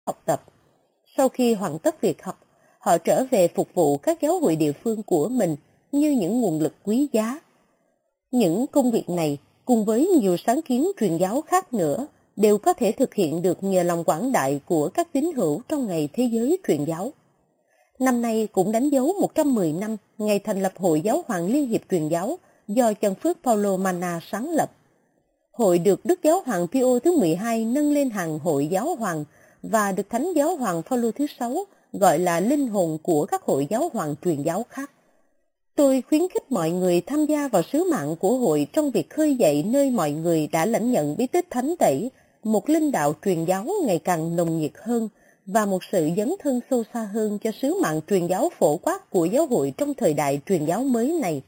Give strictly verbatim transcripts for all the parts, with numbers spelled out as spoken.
học tập. Sau khi hoàn tất việc học, họ trở về phục vụ các giáo hội địa phương của mình như những nguồn lực quý giá. Những công việc này, cùng với nhiều sáng kiến truyền giáo khác nữa, đều có thể thực hiện được nhờ lòng quảng đại của các tín hữu trong ngày Thế giới truyền giáo. Năm nay cũng đánh dấu một trăm mười năm ngày thành lập Hội Giáo hoàng Liên hiệp truyền giáo do Chân Phước Paulo Manna sáng lập. Hội được Đức Giáo hoàng Pio thứ mười hai nâng lên hàng Hội Giáo hoàng và được Thánh Giáo hoàng Phaolô thứ sáu gọi là linh hồn của các hội giáo hoàng truyền giáo khác. Tôi khuyến khích mọi người tham gia vào sứ mạng của hội trong việc khơi dậy nơi mọi người đã lãnh nhận bí tích thánh tẩy, một linh đạo truyền giáo ngày càng nồng nhiệt hơn và một sự dấn thân sâu xa hơn cho sứ mạng truyền giáo phổ quát của giáo hội trong thời đại truyền giáo mới này.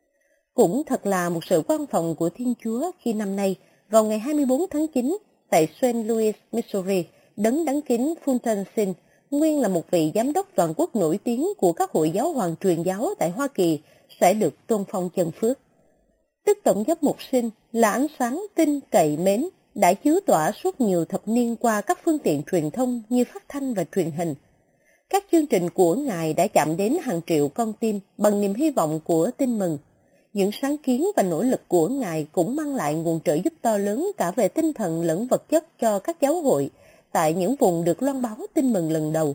Cũng thật là một sự quan phòng của Thiên Chúa khi năm nay, vào ngày hai mươi bốn tháng chín, tại Saint Louis, Missouri, đấng đăng kính Fulton Sheen, nguyên là một vị giám đốc toàn quốc nổi tiếng của các hội giáo hoàng truyền giáo tại Hoa Kỳ, sẽ được tôn phong chân phước. Đức Tổng giám mục Sheen là ánh sáng tin cậy mến, đã chiếu tỏa suốt nhiều thập niên qua các phương tiện truyền thông như phát thanh và truyền hình. Các chương trình của Ngài đã chạm đến hàng triệu con tim bằng niềm hy vọng của tin mừng. Những sáng kiến và nỗ lực của Ngài cũng mang lại nguồn trợ giúp to lớn cả về tinh thần lẫn vật chất cho các giáo hội tại những vùng được loan báo tin mừng lần đầu.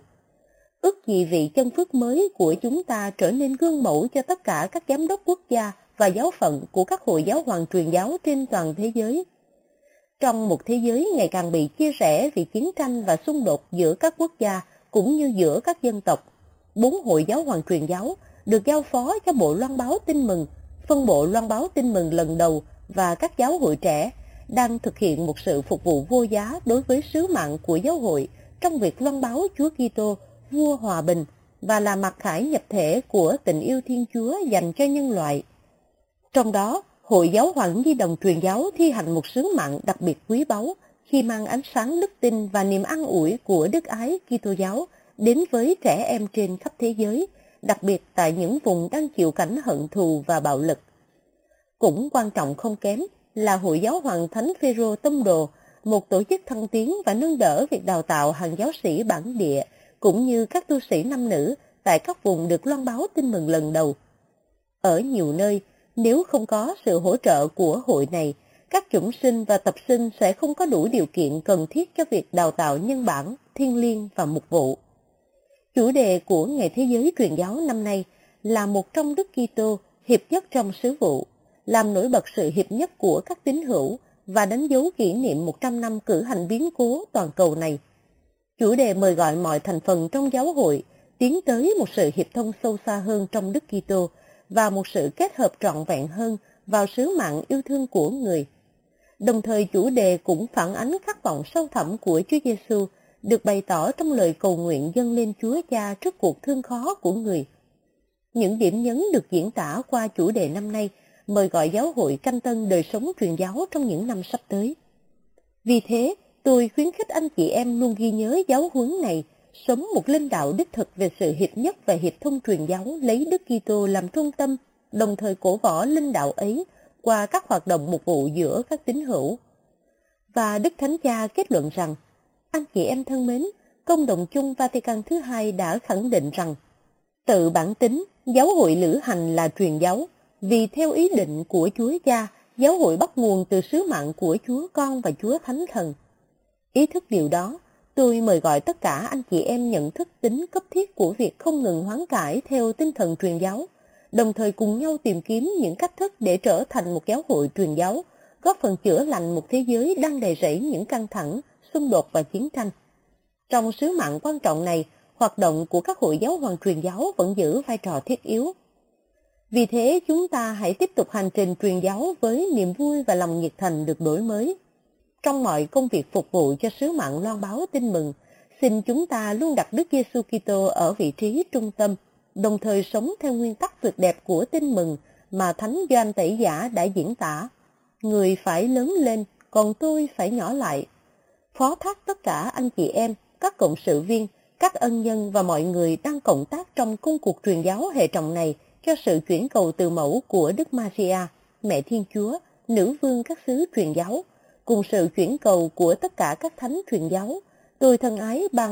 Ước gì vị chân phước mới của chúng ta trở nên gương mẫu cho tất cả các giám đốc quốc gia và giáo phận của các hội giáo hoàng truyền giáo trên toàn thế giới. Trong một thế giới ngày càng bị chia rẽ vì chiến tranh và xung đột giữa các quốc gia cũng như giữa các dân tộc, bốn hội giáo hoàng truyền giáo được giao phó cho bộ loan báo tin mừng, phân bộ loan báo tin mừng lần đầu và các giáo hội trẻ đang thực hiện một sự phục vụ vô giá đối với sứ mạng của giáo hội trong việc loan báo Chúa Kitô, vua hòa bình và là mặt khải nhập thể của tình yêu Thiên Chúa dành cho nhân loại. Trong đó, Hội Giáo hoàng Nhi đồng truyền giáo thi hành một sứ mạng đặc biệt quý báu khi mang ánh sáng đức tin và niềm an ủi của đức ái Kitô giáo đến với trẻ em trên khắp thế giới, đặc biệt tại những vùng đang chịu cảnh hận thù và bạo lực. Cũng quan trọng không kém là Hội Giáo hoàng Thánh Phêrô Tông Đồ, một tổ chức thăng tiến và nâng đỡ việc đào tạo hàng giáo sĩ bản địa, cũng như các tu sĩ nam nữ tại các vùng được loan báo tin mừng lần đầu. Ở nhiều nơi, nếu không có sự hỗ trợ của hội này, các chủng sinh và tập sinh sẽ không có đủ điều kiện cần thiết cho việc đào tạo nhân bản, thiêng liêng và mục vụ. Chủ đề của Ngày Thế giới truyền giáo năm nay là một trong Đức Kitô hiệp nhất trong sứ vụ, làm nổi bật sự hiệp nhất của các tín hữu và đánh dấu kỷ niệm một trăm năm cử hành biến cố toàn cầu này. Chủ đề mời gọi mọi thành phần trong giáo hội tiến tới một sự hiệp thông sâu xa hơn trong Đức Kitô và một sự kết hợp trọn vẹn hơn vào sứ mạng yêu thương của người. Đồng thời chủ đề cũng phản ánh khát vọng sâu thẳm của Chúa Giêsu được bày tỏ trong lời cầu nguyện dâng lên Chúa Cha trước cuộc thương khó của người. Những điểm nhấn được diễn tả qua chủ đề năm nay mời gọi giáo hội canh tân đời sống truyền giáo trong những năm sắp tới. Vì thế, tôi khuyến khích anh chị em luôn ghi nhớ giáo huấn này, sống một linh đạo đích thực về sự hiệp nhất và hiệp thông truyền giáo lấy Đức Kitô làm trung tâm, đồng thời cổ võ linh đạo ấy qua các hoạt động mục vụ giữa các tín hữu. Và Đức Thánh Cha kết luận rằng, anh chị em thân mến, Công đồng chung Vatican thứ hai đã khẳng định rằng, tự bản tính, giáo hội lữ hành là truyền giáo, vì theo ý định của Chúa Cha, giáo hội bắt nguồn từ sứ mạng của Chúa Con và Chúa Thánh Thần. Ý thức điều đó, tôi mời gọi tất cả anh chị em nhận thức tính cấp thiết của việc không ngừng hoán cải theo tinh thần truyền giáo, đồng thời cùng nhau tìm kiếm những cách thức để trở thành một giáo hội truyền giáo, góp phần chữa lành một thế giới đang đầy rẫy những căng thẳng, xung đột và chiến tranh. Trong sứ mạng quan trọng này, hoạt động của các hội giáo hoàng truyền giáo vẫn giữ vai trò thiết yếu. Vì thế, chúng ta hãy tiếp tục hành trình truyền giáo với niềm vui và lòng nhiệt thành được đổi mới. Trong mọi công việc phục vụ cho sứ mạng loan báo tin mừng, xin chúng ta luôn đặt Đức Giêsu Kitô ở vị trí trung tâm, đồng thời sống theo nguyên tắc tuyệt đẹp của tin mừng mà Thánh Gioan Tẩy Giả đã diễn tả. Người phải lớn lên, còn tôi phải nhỏ lại. Phó thác tất cả anh chị em, các cộng sự viên, các ân nhân và mọi người đang cộng tác trong công cuộc truyền giáo hệ trọng này cho sự chuyển cầu từ mẫu của Đức Maria, Mẹ Thiên Chúa, nữ vương các xứ truyền giáo, cùng sự chuyển cầu của tất cả các thánh truyền giáo, Tôi thân ái ban